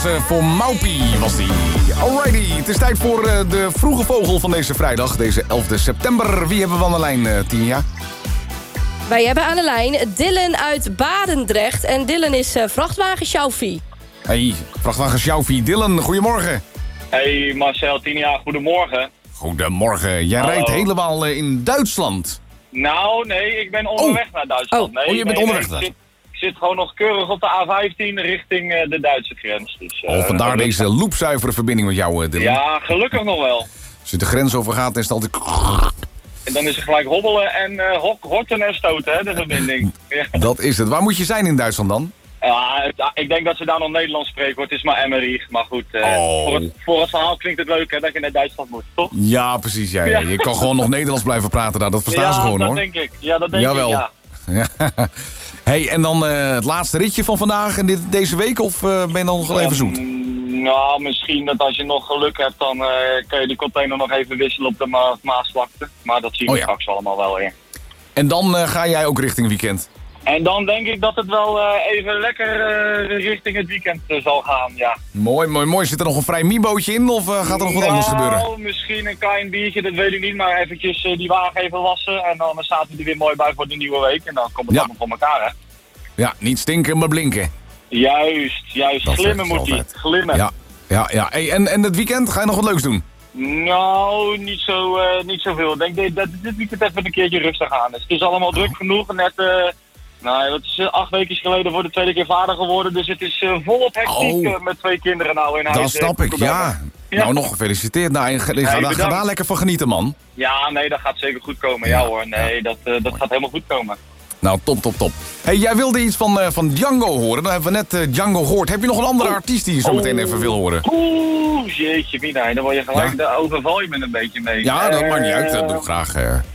voor Maupie was die. Alrighty, het is tijd voor de vroege vogel van deze vrijdag, deze 11 september. Wie hebben we aan de lijn, Tinia? Wij hebben aan de lijn Dylan uit Barendrecht. En Dylan is vrachtwagenchauffeur. Hey, vrachtwagenchauffeur Dylan, goedemorgen. Hey Marcel, Tinia, goedemorgen. Goedemorgen, jij rijdt helemaal in Duitsland. Nou, nee, ik ben onderweg naar Duitsland. Nee, je bent onderweg naar. Ik zit gewoon nog keurig op de A15 richting de Duitse grens. Dus, vandaar deze loopzuivere verbinding met jou, Dylan. Ja, gelukkig nog wel. Als je de grens overgaat, is het altijd... En dan is het gelijk hobbelen en horten en stoten, hè, de verbinding. Ja. Dat is het. Waar moet je zijn in Duitsland dan? Ja, ik denk dat ze daar nog Nederlands spreken, hoor. Het is maar Emmerich. Maar goed, voor het verhaal klinkt het leuk, hè, dat je naar Duitsland moet, toch? Ja, precies. Ja. Je kan gewoon nog Nederlands blijven praten daar. Dat verstaan ze gewoon, hoor. Denk ik. Ja, dat denk ik, ja. Hey, en dan het laatste ritje van vandaag en deze week? Of ben je dan nog wel even zoet? Nou, misschien dat als je nog geluk hebt, dan kun je die container nog even wisselen op de Maasvlakte. Maar dat zien we straks allemaal wel weer. En dan ga jij ook richting weekend? En dan denk ik dat het wel even lekker richting het weekend zal gaan, ja. Mooi. Zit er nog een vrij miebootje in of gaat er nog wat anders gebeuren? Nou, misschien een klein biertje, dat weet ik niet. Maar eventjes die wagen even wassen en dan staat hij er weer mooi bij voor de nieuwe week. En dan komt het allemaal voor elkaar, hè. Ja, niet stinken, maar blinken. Juist. Dat glimmen moet hij. Glimmen. Ja. Hey, en het weekend, ga je nog wat leuks doen? Nou, niet zoveel. Ik denk dat dit weekend even een keertje rustig aan is. Het is allemaal druk genoeg. Net, dat is 8 weken geleden voor de tweede keer vader geworden. Dus het is volop hectiek met 2 kinderen nou in huis. Dat snap ik, ja. Nou, nog gefeliciteerd. Nou, ga daar lekker van genieten, man. Ja, nee, dat gaat zeker goed komen. Ja hoor, nee, dat gaat helemaal goed komen. Nou, top. Hey, jij wilde iets van Django horen. Dan hebben we net Django gehoord. Heb je nog een andere artiest die je zo meteen even wil horen? Jeetje, Mina. Dan word je gelijk, daar overval je me een beetje mee. Ja, dat maakt niet uit. Dat doe ik graag.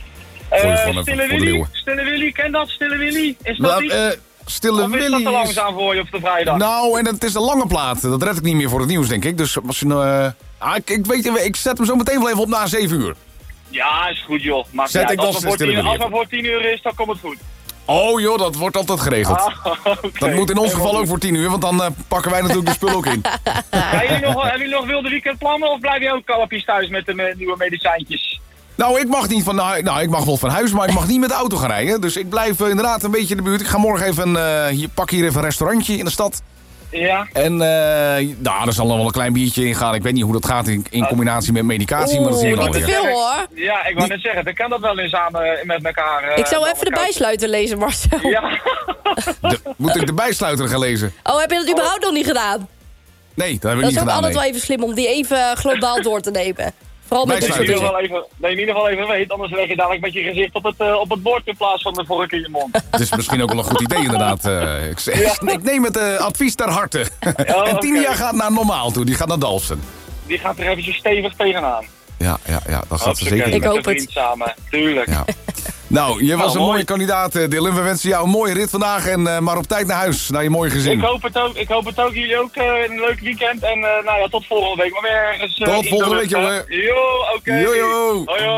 Stille Willy, ken dat? Stille Willy? Is dat die? Stille Willy is dat te langzaam voor je op de vrijdag? Nou, en het is een lange plaat. Dat red ik niet meer voor het nieuws, denk ik. Dus als je ik zet hem zo meteen wel even op na 7 uur. Ja, is goed, joh. Maar als het voor 10 uur is, dan komt het goed. Oh joh, dat wordt altijd geregeld. Okay. Dat moet in ons geval ook voor 10 uur, want dan pakken wij natuurlijk de spullen ook in. Hebben jullie nog wilde weekendplannen of blijf je ook kalmpjes thuis met de nieuwe medicijntjes? Nou, ik mag niet ik mag wel van huis, maar ik mag niet met de auto gaan rijden. Dus ik blijf inderdaad een beetje in de buurt. Ik ga morgen even, pak hier even een restaurantje in de stad. Ja. En er zal nog wel een klein biertje in gaan. Ik weet niet hoe dat gaat in combinatie met medicatie. Maar dat zien we dan weer. Niet te veel, hoor. Ja, ik wou net zeggen, dan kan dat wel in samen met elkaar. Ik zou even de bijsluiter lezen, Marcel. Ja. Moet ik de bijsluiter gaan lezen? Oh, heb je dat überhaupt nog niet gedaan? Nee, dat heb ik niet gedaan. Dat is ook altijd wel even slim om die even globaal door te nemen. Vooral met dat je in ieder geval even weet, anders leg je dadelijk met je gezicht op het bord in plaats van de vork in je mond. Het is misschien ook wel een goed idee inderdaad. Ik neem het advies ter harte. En Tinia gaat naar normaal toe, die gaat naar Dalfsen. Die gaat er eventjes stevig tegenaan. Ja, dat gaat ze zeker doen. Ik hoop het. Samen, tuurlijk. Ja. Nou, je was een mooie kandidaat, Dylan. We wensen jou een mooie rit vandaag en maar op tijd naar huis, naar je mooie gezin. Ik hoop het ook. Jullie ook een leuk weekend en tot volgende week maar weer ergens. Tot volgende week, jongen. Jo, oké. Jo. Hoi.